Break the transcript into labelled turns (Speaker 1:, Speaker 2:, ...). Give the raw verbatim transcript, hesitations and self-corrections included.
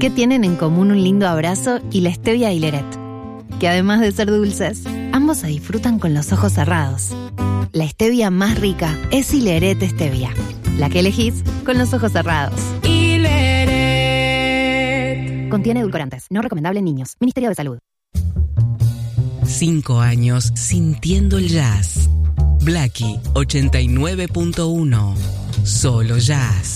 Speaker 1: ¿Qué tienen en común un lindo abrazo y la stevia Hileret? Que además de ser dulces, ambos se disfrutan con los ojos cerrados. La stevia más rica es Hileret Stevia, la que elegís con los ojos cerrados.
Speaker 2: Hileret.
Speaker 1: Contiene edulcorantes, no recomendable en niños. Ministerio de Salud.
Speaker 3: Cinco años sintiendo el jazz. Blackie ochenta y nueve punto uno. Solo jazz.